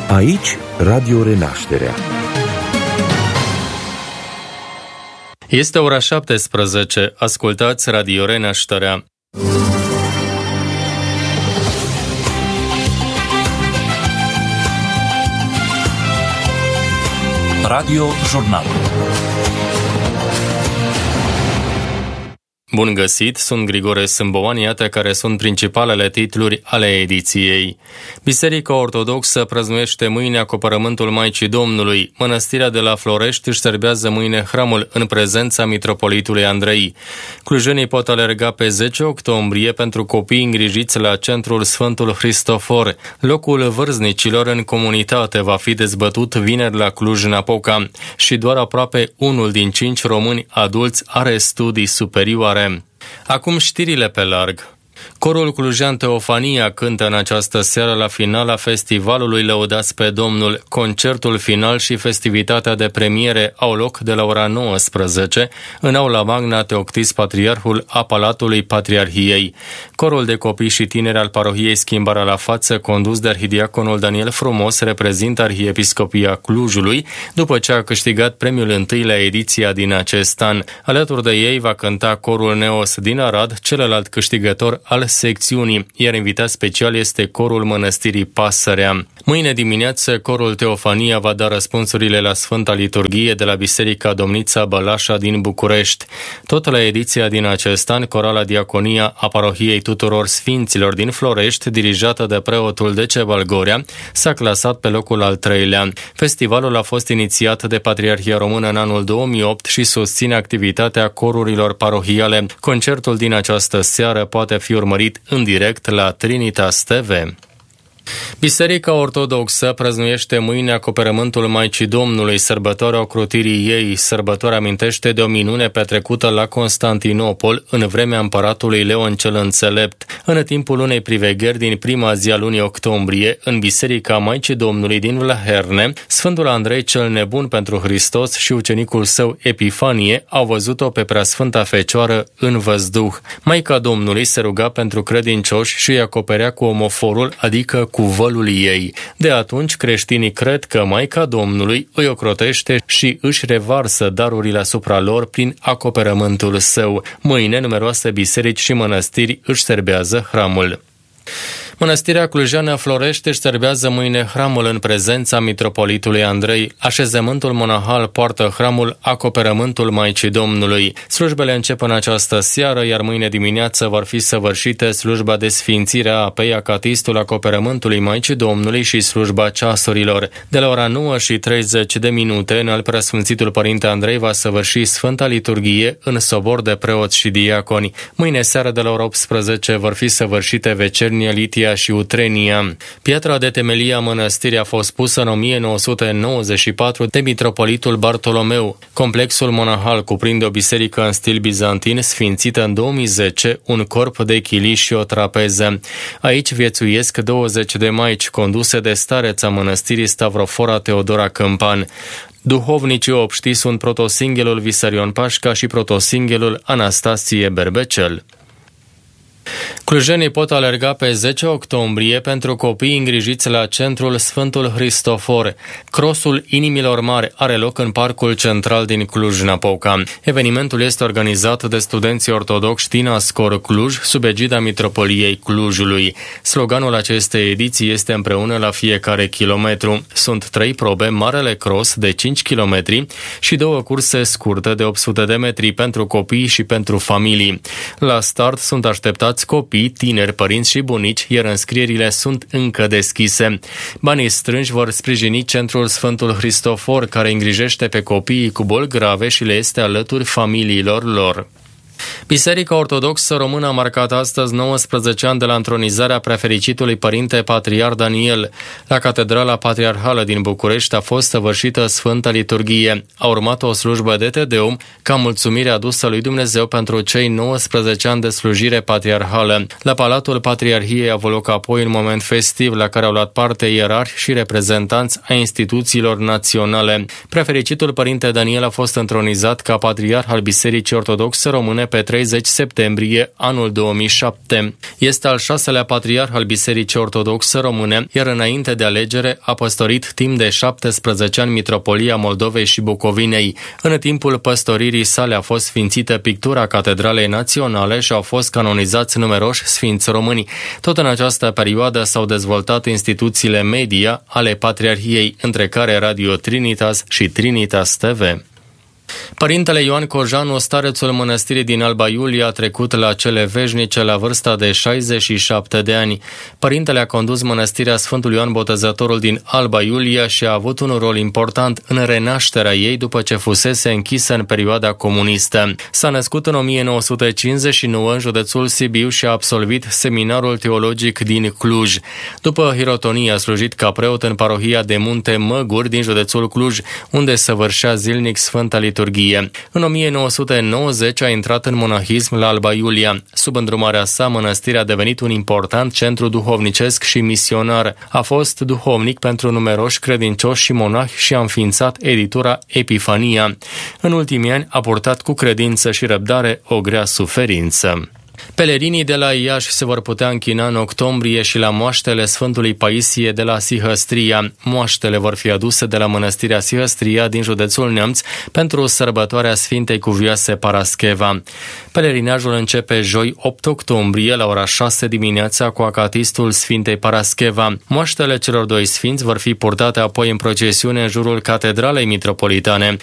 Aici, Radio Renașterea. Este ora 17. Ascultați Radio Renașterea. Radio Jurnal. Bun găsit, sunt Grigore Sâmboan, iată care sunt principalele titluri ale ediției. Biserica Ortodoxă prăznuiește mâine acoperământul Maicii Domnului. Mănăstirea de la Florești își serbează mâine hramul în prezența mitropolitului Andrei. Clujenii pot alerga pe 10 octombrie pentru copii îngrijiți la centrul Sfântul Hristofor. Locul vârznicilor în comunitate va fi dezbătut vineri la Cluj-Napoca și doar aproape 1 din 5 români adulți are studii superioare. Acum știrile pe larg. Corul clujean Teofania cântă în această seară la finala festivalului Lăudați pe Domnul. Concertul final și festivitatea de premiere au loc de la ora 19 în aula magna Teoctis Patriarhul a Palatului Patriarhiei. Corul de copii și tineri al parohiei Schimbarea la Față, condus de arhidiaconul Daniel Frumos, reprezintă Arhiepiscopia Clujului, după ce a câștigat premiul întâi la ediția din acest an. Alături de ei va cânta corul Neos din Arad, celălalt câștigător al secțiunii, iar invitat special este corul Mănăstirii Pasărea. Mâine dimineață, corul Teofania va da răspunsurile la Sfânta Liturghie de la Biserica Domnița Bălașa din București. Tot la ediția din acest an, corala Diaconia a Parohiei Tuturor Sfinților din Florești, dirijată de preotul Decebal Gorea, s-a clasat pe locul al 3-lea. Festivalul a fost inițiat de Patriarhia Română în anul 2008 și susține activitatea corurilor parohiale. Concertul din această seară poate fi urmărit în direct la Trinitas TV. Biserica Ortodoxă prăznuiește mâine acoperământul Maicii Domnului, sărbătoarea ocrotirii ei. Sărbătoarea amintește de o minune petrecută la Constantinopol în vremea împăratului Leon cel Înțelept. În timpul unei privegheri din prima zi a lunii octombrie, în Biserica Maicii Domnului din Vlaherne, Sfântul Andrei cel Nebun pentru Hristos și ucenicul său Epifanie au văzut-o pe Preasfânta Fecioară în văzduh. Maica Domnului se ruga pentru credincioși și îi acoperea cu omoforul, adică cu vălul ei. De atunci, creștinii cred că Maica Domnului îi ocrotește și își revarsă darurile asupra lor prin acoperământul său. Mâine, numeroase biserici și mănăstiri își serbează hramul. Mănăstirea clujeană Florești își serbează mâine hramul în prezența mitropolitului Andrei. Așezământul monahal poartă hramul acoperământul Maicii Domnului. Slujbele încep în această seară, iar mâine dimineață vor fi săvârșite slujba de sfințire a apei, acatistul acoperământului Maicii Domnului și slujba ceasurilor. De la ora 9:30 în al Preasfințitul Părinte Andrei va săvârși Sfânta Liturghie în sobor de preoți și diaconi. Mâine seară de la ora 18 vor fi săvârșite vecernia, litia și utrenia. Piatra de temelie a mănăstirii a fost pusă în 1994 de mitropolitul Bartolomeu. Complexul monahal cuprinde o biserică în stil bizantin, sfințită în 2010, un corp de chilii și o trapeză. Aici viețuiesc 20 de maici, conduse de stareța mănăstirii Stavrofora Teodora Câmpan. Duhovnicii obștii sunt protosinghelul Visarion Pașca și protosinghelul Anastasie Berbecel. Clujenii pot alerga pe 10 octombrie pentru copii îngrijiți la centrul Sfântul Hristofor. Crosul Inimilor Mari are loc în Parcul Central din Cluj-Napoca. Evenimentul este organizat de studenții ortodoxi din Ascor Cluj, sub egida Mitropoliei Clujului. Sloganul acestei ediții este împreună la fiecare kilometru. Sunt 3 probe, Marele Cross de 5 km și 2 curse scurte de 800 de metri pentru copii și pentru familii. La start sunt așteptați copii, tineri, părinți și bunici, iar înscrierile sunt încă deschise. Banii strânși vor sprijini Centrul Sfântul Hristofor, care îngrijește pe copiii cu boli grave și le este alături familiilor lor. Biserica Ortodoxă Română a marcat astăzi 19 ani de la întronizarea prefericitului Părinte Patriar Daniel. La Catedrala Patriarhală din București a fost săvârșită Sfânta Liturghie. A urmat o slujbă de Te Deum ca mulțumire adusă lui Dumnezeu pentru cei 19 ani de slujire patriarhală. La Palatul Patriarhiei a avut loc apoi un moment festiv la care au luat parte ierarhi și reprezentanți ai instituțiilor naționale. Prefericitul Părinte Daniel a fost întronizat ca patriarh al Bisericii Ortodoxe Române pe 30 septembrie anul 2007. Este al 6-lea patriarh al Bisericii Ortodoxe Române, iar înainte de alegere a păstorit timp de 17 ani Mitropolia Moldovei și Bucovinei. În timpul păstoririi sale a fost sfințită pictura Catedralei Naționale și au fost canonizați numeroși sfinți români. Tot în această perioadă s-au dezvoltat instituțiile media ale Patriarhiei, între care Radio Trinitas și Trinitas TV. Părintele Ioan Cojanu, starețul mănăstirii din Alba Iulia, a trecut la cele veșnice la vârsta de 67 de ani. Părintele a condus mănăstirea Sfântul Ioan Botezătorul din Alba Iulia și a avut un rol important în renașterea ei după ce fusese închisă în perioada comunistă. S-a născut în 1959 în județul Sibiu și a absolvit seminarul teologic din Cluj. După hirotonie a slujit ca preot în parohia de Munte Măguri din județul Cluj, unde săvârșea zilnic Sfânta Liturghie. În 1990 a intrat în monahism la Alba Iulia. Sub îndrumarea sa, mănăstirea a devenit un important centru duhovnicesc și misionar. A fost duhovnic pentru numeroși credincioși și monahi și a înființat editura Epifania. În ultimii ani a purtat cu credință și răbdare o grea suferință. Pelerinii de la Iași se vor putea închina în octombrie și la moaștele Sfântului Paisie de la Sihăstria. Moaștele vor fi aduse de la mănăstirea Sihăstria din județul Neamț pentru sărbătoarea Sfintei Cuvioase Parascheva. Pelerinajul începe joi 8 octombrie la ora 6 dimineața cu acatistul Sfintei Parascheva. Moaștele celor doi sfinți vor fi purtate apoi în procesiune în jurul Catedralei Mitropolitane.